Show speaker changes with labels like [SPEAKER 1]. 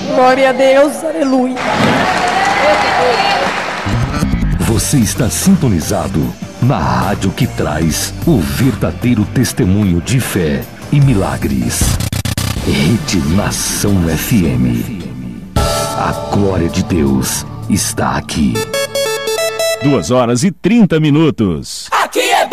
[SPEAKER 1] Glória a Deus, aleluia.
[SPEAKER 2] Você está sintonizado na rádio que traz o verdadeiro testemunho de fé e milagres. Rede Nação FM. A glória de Deus está aqui.
[SPEAKER 3] 2h30.